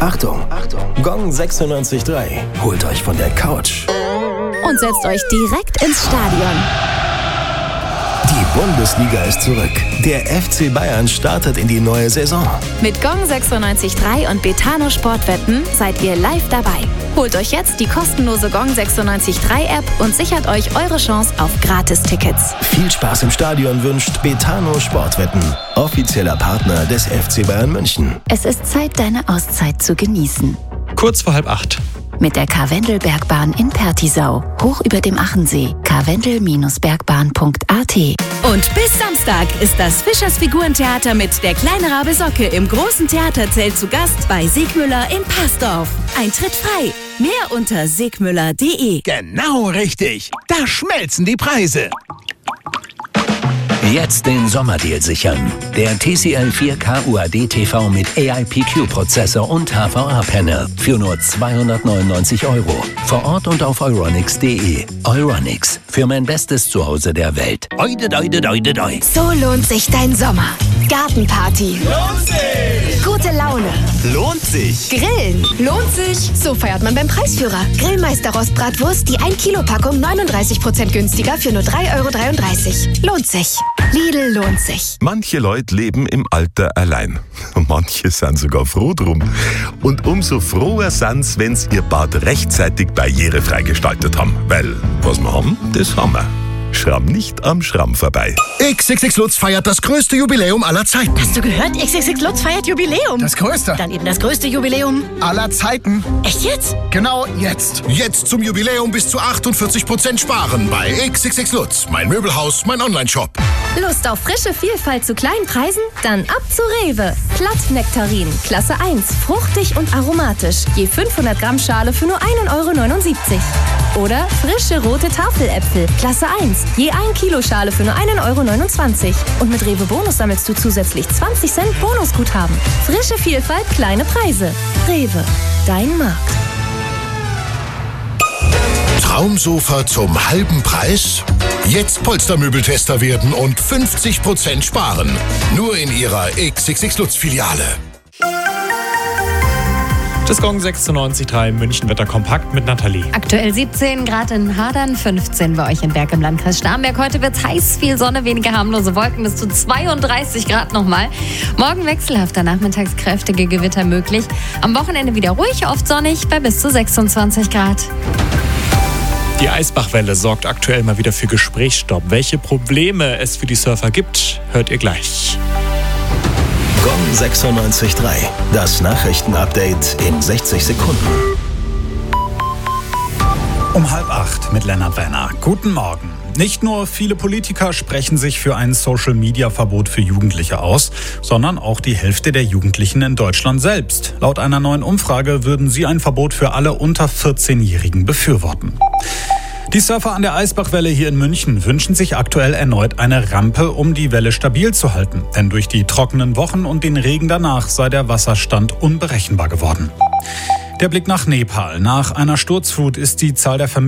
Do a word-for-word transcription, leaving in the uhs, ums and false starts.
Achtung, Gong sechsundneunzig Komma drei holt euch von der Couch und setzt euch direkt ins Stadion. Die Bundesliga ist zurück. Der F C Bayern startet in die neue Saison. Mit Gong sechsundneunzig Komma drei und Betano Sportwetten seid ihr live dabei. Holt euch jetzt die kostenlose Gong sechsundneunzig Komma drei App und sichert euch eure Chance auf Gratis-Tickets. Viel Spaß im Stadion wünscht Betano Sportwetten, offizieller Partner des F C Bayern München. Es ist Zeit, deine Auszeit zu genießen. Kurz vor halb acht. Mit der Karwendelbergbahn in Pertisau, hoch über dem Achensee, karwendel Bergbahn punkt a t. Und bis Samstag ist das Fischers Figurentheater mit der kleine Rabe Socke im großen Theaterzelt zu Gast bei Segmüller in Passdorf. Eintritt frei. Mehr unter segmüller punkt de. Genau richtig. Da schmelzen die Preise. Jetzt den Sommerdeal sichern. Der T C L vier K U A D T V mit A I P Q-Prozessor und H V A-Panel für nur zweihundertneunundneunzig Euro. Vor Ort und auf euronics punkt de. Euronics, für mein bestes Zuhause der Welt. Oide, oide, oide, oide. So lohnt sich dein Sommer. Gartenparty. Lohnt sich. Gute Laune. Lohnt sich. Grillen. Lohnt sich. So feiert man beim Preisführer. Grillmeister Rostbratwurst, die ein Kilo Packung neununddreißig Prozent günstiger für nur drei Euro dreiunddreißig. Lohnt sich. Lidl lohnt sich. Manche Leute leben im Alter allein. Manche sind sogar froh drum. Und umso froher sind's, wenn's ihr Bad rechtzeitig barrierefrei gestaltet haben. Weil, was wir haben, das haben wir. Schramm nicht am Schramm vorbei. X X X Lutz feiert das größte Jubiläum aller Zeiten. Hast du gehört? X X X Lutz feiert Jubiläum. Das größte. Dann eben das größte Jubiläum aller Zeiten. Echt jetzt? Genau jetzt. Jetzt zum Jubiläum bis zu achtundvierzig Prozent sparen bei X X X Lutz. Mein Möbelhaus, mein Online-Shop. Lust auf frische Vielfalt zu kleinen Preisen? Dann ab zu Rewe. Platt-Nektarin, Klasse eins, fruchtig und aromatisch. Je fünfhundert Gramm Schale für nur ein Euro neunundsiebzig. Oder frische rote Tafeläpfel, Klasse eins, je ein Kilo Schale für nur ein Euro neunundzwanzig. Und mit Rewe Bonus sammelst du zusätzlich zwanzig Cent Bonusguthaben. Frische Vielfalt, kleine Preise. Rewe, dein Markt. Traumsofa zum halben Preis? Jetzt Polstermöbeltester werden und fünfzig Prozent sparen. Nur in ihrer X X X Lutz Filiale. Das Gong sechsundneunzig Komma drei München-Wetter kompakt mit Nathalie. Aktuell siebzehn Grad in Hadern, fünfzehn bei euch in Berg im Landkreis Starnberg. Heute wird es heiß, viel Sonne, wenige harmlose Wolken, bis zu zweiunddreißig Grad nochmal. Morgen wechselhafter, nachmittags kräftige Gewitter möglich. Am Wochenende wieder ruhig, oft sonnig, bei bis zu sechsundzwanzig Grad. Die Eisbachwelle sorgt aktuell mal wieder für Gesprächsstopp. Welche Probleme es für die Surfer gibt, hört ihr gleich. Gong sechsundneunzig Komma drei, das Nachrichtenupdate in sechzig Sekunden. Um halb acht mit Lennart Wenner. Guten Morgen. Nicht nur viele Politiker sprechen sich für ein Social-Media-Verbot für Jugendliche aus, sondern auch die Hälfte der Jugendlichen in Deutschland selbst. Laut einer neuen Umfrage würden sie ein Verbot für alle unter vierzehnjährigen befürworten. Die Surfer an der Eisbachwelle hier in München wünschen sich aktuell erneut eine Rampe, um die Welle stabil zu halten. Denn durch die trockenen Wochen und den Regen danach sei der Wasserstand unberechenbar geworden. Der Blick nach Nepal. Nach einer Sturzflut ist die Zahl der Vermissten